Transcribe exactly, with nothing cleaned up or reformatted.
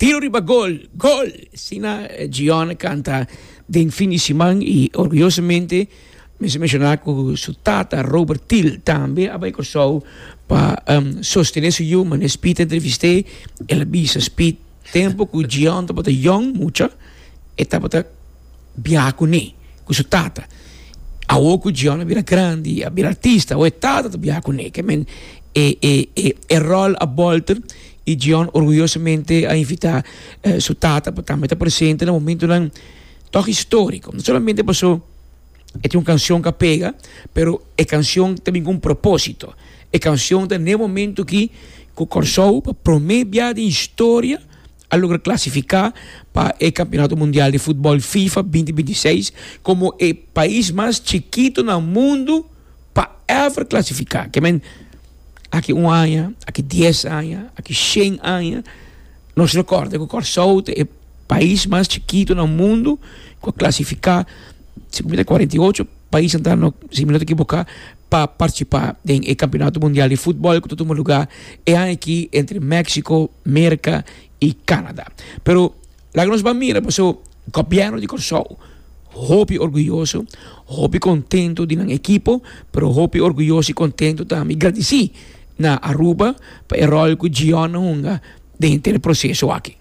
tiro riba gol, gol. Sina Gion canta den fin de semana e orgulhosamente me se mencionar que su tata Robert Till também abai ko so pa um, sostener su you man speed entreviste el bisa speed tempo ku Gion ta bota young mucha e ta bota biaco ne ku su tata a o ku Gion bira grandi a bira artista o e tata ta biaco ne che men e e e e rol a Bolter e Gion orgulhosamente a invitar eh, su tata para estar presente no momento lang toch histórico, não solamente passou é uma canção que pega, pero é canção também com um propósito, é canção de no momento que o Corsou para prometer de história a lograr classificar para o Campeonato Mundial de Futebol FIFA vinte vinte e seis como o país mais chiquito no mundo para ever classificar, que men aqui um ano, aqui dez anos, aqui cem anos, nos recorda que o Corsou é o país mais chiquito no mundo que classificar quarenta e oito países entraram, se me não equivocar, para participar do Campeonato Mundial de Futebol que todo lugar é aqui entre México, América e Canadá. Pero lá que nós vamos mirar, o governo de Corsou, hope orgulhoso, hope contento de uma equipe, pero hope orgulhoso e contento também, agradecer na Aruba para o rol que o Gion dentro do processo aqui.